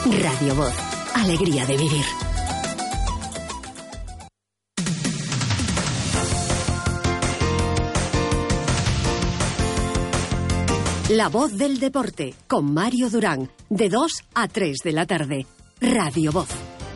Radio Voz, alegría de vivir. La Voz del Deporte, con Mario Durán, de 2 a 3 de la tarde. Radio Voz.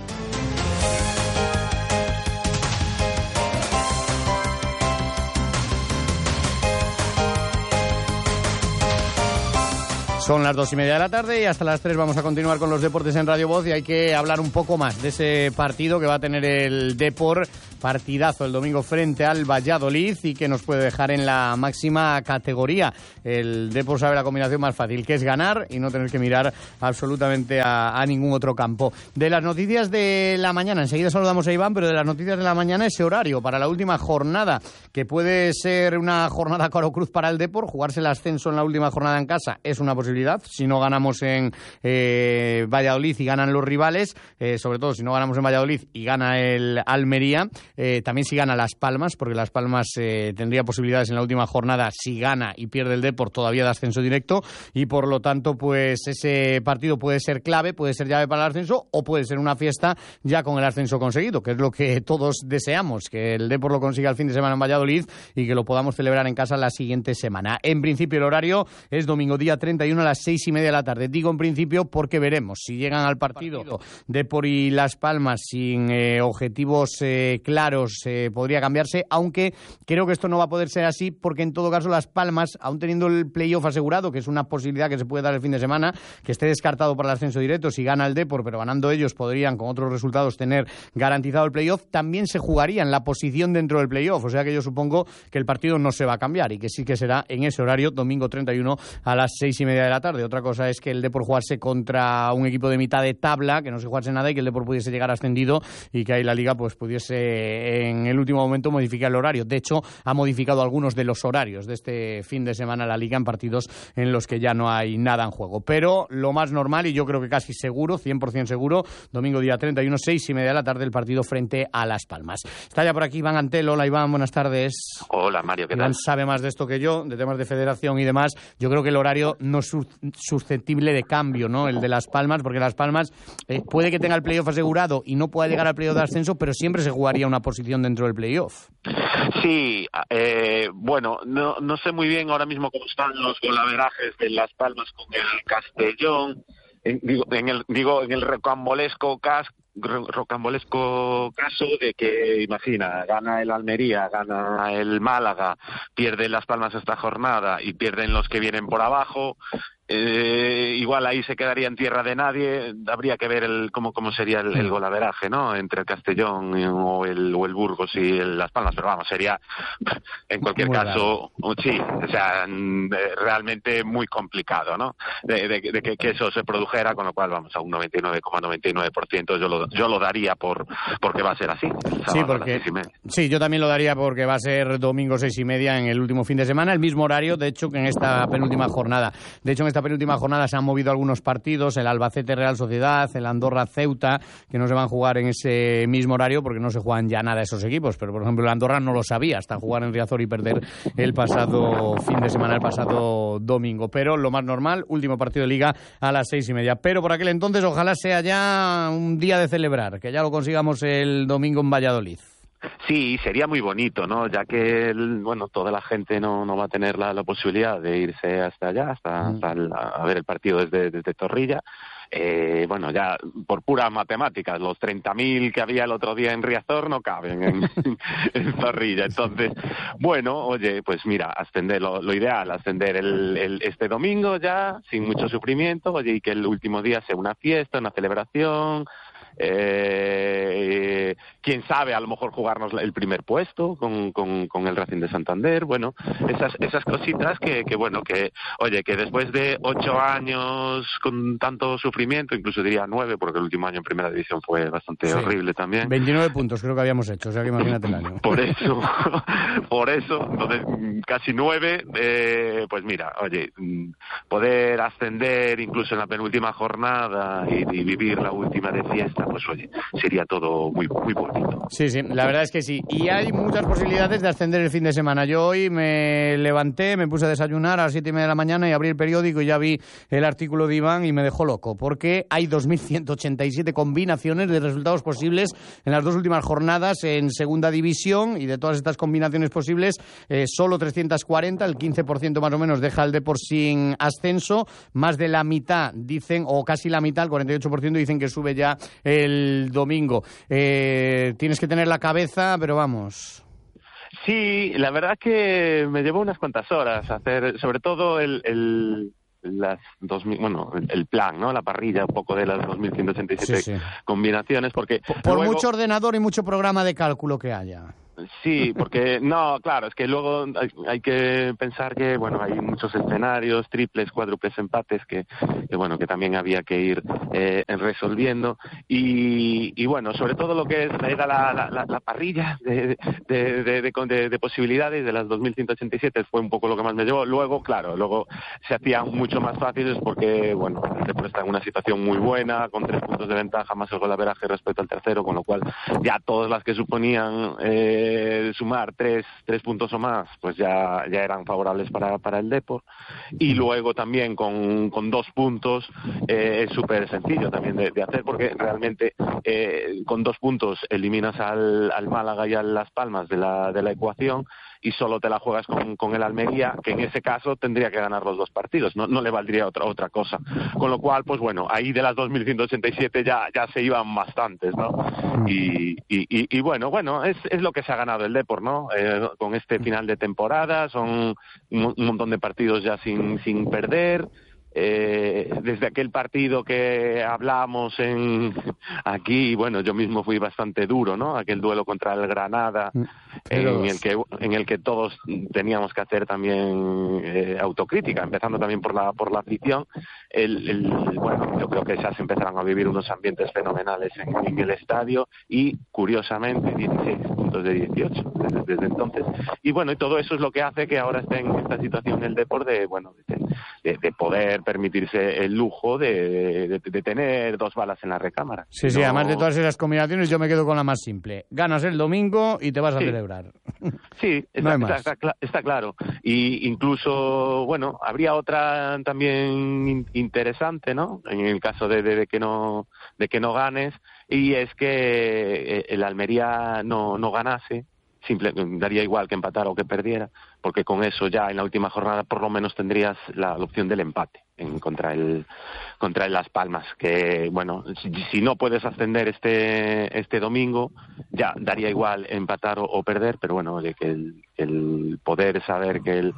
Son las 2:30 de la tarde y hasta las 3 vamos a continuar con los deportes en Radio Voz, y hay que hablar un poco más de ese partido que va a tener el Depor, partidazo el domingo frente al Valladolid, y que nos puede dejar en la máxima categoría. El Depor sabe la combinación más fácil, que es ganar y no tener que mirar absolutamente a ningún otro campo. De las noticias de la mañana, enseguida saludamos a Iván, pero de las noticias de la mañana, ese horario para la última jornada, que puede ser una jornada caro cruz para el Depor. Jugarse el ascenso en la última jornada en casa es una posibilidad. Si no ganamos en Valladolid y ganan los rivales, sobre todo si no ganamos en Valladolid y gana el Almería, también si gana Las Palmas, porque Las Palmas tendría posibilidades en la última jornada si gana y pierde el Depor todavía de ascenso directo, y por lo tanto pues ese partido puede ser clave, puede ser llave para el ascenso, o puede ser una fiesta ya con el ascenso conseguido, que es lo que todos deseamos, que el Depor lo consiga el fin de semana en Valladolid y que lo podamos celebrar en casa la siguiente semana. En principio el horario es domingo día 31 a las 6:30 de la tarde. Digo en principio porque veremos si llegan al partido Depor y Las Palmas sin objetivos claros, podría cambiarse, aunque creo que esto no va a poder ser así, porque en todo caso Las Palmas, aún teniendo el playoff asegurado, que es una posibilidad que se puede dar el fin de semana, que esté descartado para el ascenso directo si gana el Depor, pero ganando ellos podrían con otros resultados tener garantizado el playoff, también se jugaría en la posición dentro del playoff, o sea que yo supongo que el partido no se va a cambiar y que sí que será en ese horario, domingo 31 a las 6:30 de la tarde. Otra cosa es que el Depor jugarse contra un equipo de mitad de tabla, que no se jugase nada, y que el Depor pudiese llegar ascendido y que ahí la Liga pues pudiese en el último momento modificar el horario. De hecho, ha modificado algunos de los horarios de este fin de semana la Liga en partidos en los que ya no hay nada en juego. Pero lo más normal, y yo creo que casi seguro, 100% seguro, domingo día 31, 6:30 de la tarde, el partido frente a Las Palmas. Está ya por aquí Iván Antelo. Hola Iván, buenas tardes. Hola Mario, ¿qué tal? Iván sabe más de esto que yo, de temas de federación y demás. Yo creo que el horario no es susceptible de cambio, ¿no? El de Las Palmas, porque Las Palmas puede que tenga el playoff asegurado y no pueda llegar al playoff de ascenso, pero siempre se jugaría una posición dentro del playoff. Sí, bueno, no sé muy bien ahora mismo cómo están los golaverajes de Las Palmas con el Castellón, en el rocambolesco caso de que, imagina, gana el Almería, gana el Málaga, pierde Las Palmas esta jornada y pierden los que vienen por abajo. Igual ahí se quedaría en tierra de nadie. Habría que ver cómo sería el golaveraje, ¿no? Entre el Castellón o el Burgos y Las Palmas, pero vamos, sería en cualquier caso, sí, o sea, realmente muy complicado, ¿no? De que eso se produjera, con lo cual vamos a un 99,99%. Yo lo daría porque va a ser así. Sí, porque sí, yo también lo daría porque va a ser domingo 6:30 en el último fin de semana, el mismo horario, de hecho, que en esta penúltima jornada. De hecho, en esta penúltima jornada se han movido algunos partidos, el Albacete Real Sociedad, el Andorra Ceuta, que no se van a jugar en ese mismo horario porque no se juegan ya nada esos equipos, pero por ejemplo el Andorra no lo sabía hasta jugar en Riazor y perder el pasado fin de semana, el pasado domingo. Pero lo más normal, último partido de Liga a las 6:30. Pero por aquel entonces ojalá sea ya un día de celebrar, que ya lo consigamos el domingo en Valladolid. Sí, sería muy bonito, ¿no? Ya que, toda la gente no va a tener la posibilidad de irse hasta allá, a ver el partido desde Zorrilla. Ya por pura matemáticas, los 30.000 que había el otro día en Riazor no caben en Zorrilla. Entonces, oye, pues mira, ascender, lo ideal, ascender este domingo ya, sin mucho sufrimiento, oye, y que el último día sea una fiesta, una celebración. Quién sabe, a lo mejor jugarnos el primer puesto con el Racing de Santander. Bueno, esas cositas que después de 8 años con tanto sufrimiento, incluso diría 9, porque el último año en primera división fue bastante horrible también. 29 puntos creo que habíamos hecho, o sea que imagínate el año. Por eso, entonces casi 9, pues mira, oye, poder ascender incluso en la penúltima jornada y vivir la última de fiesta pues oye, sería todo muy, muy bonito. Sí, la verdad es que sí. Y hay muchas posibilidades de ascender el fin de semana. Yo hoy me levanté, me puse a desayunar a las 7:30 de la mañana y abrí el periódico y ya vi el artículo de Iván y me dejó loco, porque hay 2.187 combinaciones de resultados posibles en las 2 últimas jornadas en segunda división, y de todas estas combinaciones posibles, solo 340, el 15% más o menos, deja al Depor sin ascenso. Más de la mitad dicen, o casi la mitad, el 48%, dicen que sube ya el domingo. Tienes que tener la cabeza, pero vamos. Sí, la verdad que me llevó unas cuantas horas hacer, sobre todo el plan, ¿no? La parrilla un poco de las 2.187 combinaciones, porque por luego, mucho ordenador y mucho programa de cálculo que haya. Sí, porque no, claro, es que luego hay que pensar que, bueno, hay muchos escenarios, triples, cuádruples, empates que también había que ir resolviendo, y bueno, sobre todo lo que era la parrilla de posibilidades de las 2.187 fue un poco lo que más me llevó. Luego, claro, se hacían mucho más fáciles porque, bueno, el Depor está en una situación muy buena, con 3 puntos de ventaja más el golaveraje respecto al tercero, con lo cual ya todas las que suponían sumar 3 puntos o más, pues ya eran favorables para el Depor. Y luego también con 2 puntos es súper sencillo también de hacer, porque realmente con 2 puntos eliminas al Málaga y a Las Palmas de la ecuación, y solo te la juegas con el Almería, que en ese caso tendría que ganar los 2 partidos, no le valdría otra cosa. Con lo cual, pues bueno, ahí de las 2.187 ya se iban bastantes, ¿no? Y bueno, es lo que se ha ganado el Depor, ¿no? Con este final de temporada, son un montón de partidos ya sin perder. Desde aquel partido que hablamos aquí, bueno, yo mismo fui bastante duro, ¿no? Aquel duelo contra el Granada, en el que todos teníamos que hacer también autocrítica, empezando también por la afición. Bueno, yo creo que ya se empezaron a vivir unos ambientes fenomenales en el estadio, y curiosamente 16 puntos de 18 desde entonces. Y bueno, y todo eso es lo que hace que ahora esté en esta situación el Depor de poder permitirse el lujo de tener 2 balas en la recámara. Sí, además de todas esas combinaciones, yo me quedo con la más simple. Ganas el domingo y te vas a celebrar. Sí, está claro. Y incluso, bueno, habría otra también interesante, ¿no? En el caso de que no ganes, y es que el Almería no ganase. Daría igual que empatara o que perdiera, porque con eso ya en la última jornada por lo menos tendrías la opción del empate contra el Las Palmas, que bueno, si no puedes ascender este domingo, ya daría igual empatar o perder, pero bueno, que el poder saber que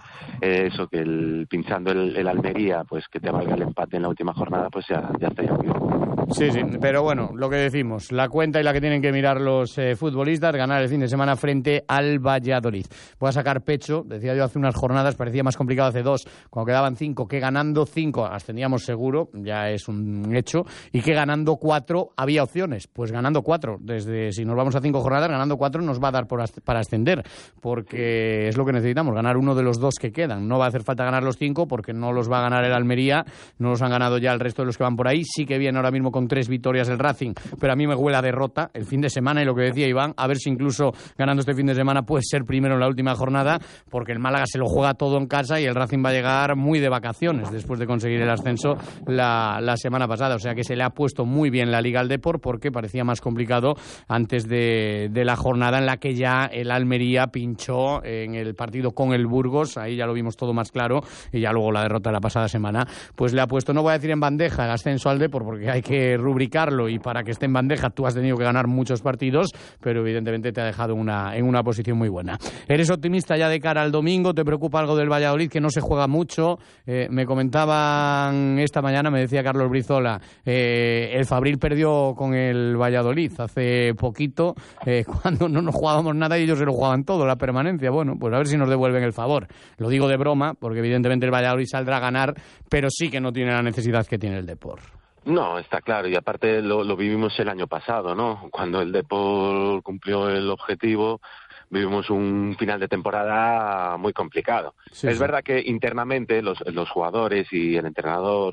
pinchando el Almería, pues que te valga el empate en la última jornada, pues ya estaría muy bien. Sí, pero bueno, lo que decimos, la cuenta y la que tienen que mirar los futbolistas, ganar el fin de semana frente al Valladolid. Voy a sacar pecho, decía yo hace unas jornadas, parecía más complicado hace 2, cuando quedaban 5, que ganando 5 ascendíamos seguro, ya es un hecho, y que ganando 4 había opciones. Pues ganando 4, si nos vamos a 5 jornadas, ganando 4 nos va a dar para ascender, porque es lo que necesitamos, ganar uno de los 2 que quedan. No va a hacer falta ganar los 5, porque no los va a ganar el Almería, no los han ganado ya el resto de los que van por ahí. Sí que viene ahora mismo con 3 victorias el Racing, pero a mí me huele a derrota el fin de semana, y lo que decía Iván, a ver si incluso ganando este fin de semana puede ser primero en la última jornada, porque el Málaga se lo juega todo en casa y el Racing va a llegar muy de vacaciones después de conseguir el ascenso la semana pasada. O sea que se le ha puesto muy bien la Liga al Depor, porque parecía más complicado antes de la jornada en la que ya el Almería pinchó en el partido con el Burgos. Ahí ya lo vimos todo más claro, y ya luego la derrota de la pasada semana pues le ha puesto, no voy a decir en bandeja, el ascenso al Depor, porque hay que rubricarlo, y para que esté en bandeja tú has tenido que ganar muchos partidos, pero evidentemente te ha dejado en una posición muy buena. ¿Eres optimista ya de cara al domingo? ¿Te preocupa algo del Valladolid, que no se juega mucho? Me comentaban esta mañana, me decía Carlos Brizola, el Fabril perdió con el Valladolid hace poquito, cuando no nos jugábamos nada y ellos se lo jugaban todo, la permanencia. Bueno, pues a ver si nos devuelven el favor. Lo digo de broma, porque evidentemente el Valladolid saldrá a ganar, pero sí que no tiene la necesidad que tiene el Depor. No, está claro, y aparte lo vivimos el año pasado, ¿no? Cuando el Depor cumplió el objetivo, vivimos un final de temporada muy complicado. Sí, es verdad que internamente los jugadores y el entrenador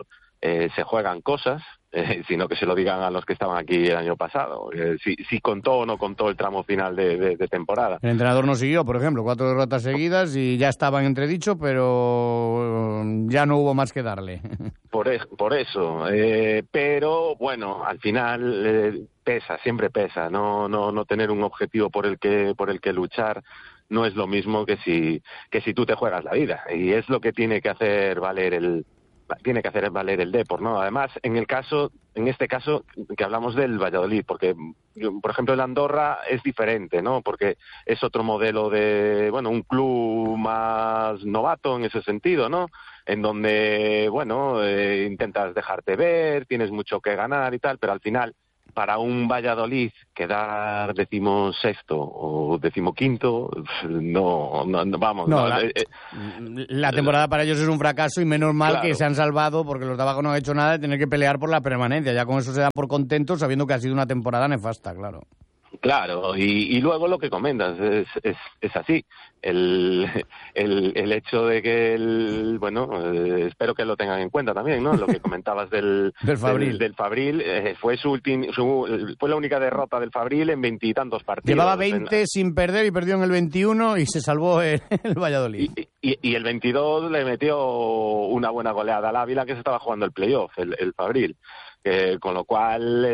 se juegan cosas, sino que se lo digan a los que estaban aquí el año pasado, si contó o no contó el tramo final de temporada. El entrenador no siguió, por ejemplo, 4 derrotas seguidas y ya estaban entredicho, pero ya no hubo más que darle. Por eso, pero bueno, al final pesa, siempre pesa, no tener un objetivo por el que luchar. No es lo mismo que si tú te juegas la vida, y es lo que tiene que hacer valer el Depor, ¿no? Además, en este caso que hablamos del Valladolid, porque por ejemplo el Andorra es diferente, ¿no? Porque es otro modelo de, bueno, un club más novato en ese sentido, ¿no? En donde, bueno, intentas dejarte ver, tienes mucho que ganar y tal, pero al final, para un Valladolid quedar 16º o 15º, no vamos. No, la temporada para ellos es un fracaso y menos mal claro. Que se han salvado, porque los de abajo no han hecho nada de tener que pelear por la permanencia. Ya con eso se dan por contentos, sabiendo que ha sido una temporada nefasta, claro. Claro, y luego lo que comentas es así. El hecho de que espero que lo tengan en cuenta también, ¿no? Lo que comentabas del Fabril. Del Fabril, fue fue la única derrota del Fabril en 20 y tantos partidos. Llevaba 20 sin perder y perdió en el 21 y se salvó el Valladolid. Y el 22 le metió una buena goleada al Ávila, que se estaba jugando el playoff, el Fabril. Con lo cual,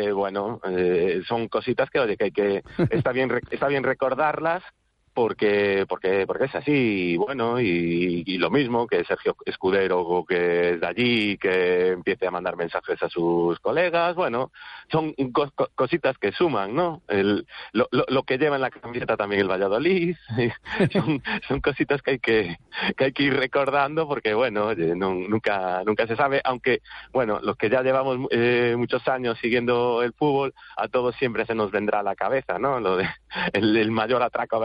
son cositas que, oye, está bien recordarlas, porque es así, y bueno, y lo mismo que Sergio Escudero, que es de allí, que empiece a mandar mensajes a sus colegas, bueno, son cositas que suman, ¿no? Lo que lleva en la camiseta también el Valladolid, son cositas que hay que ir recordando, porque bueno, oye, nunca se sabe, aunque bueno, los que ya llevamos muchos años siguiendo el fútbol, a todos siempre se nos vendrá a la cabeza, ¿no? Lo de el mayor atraco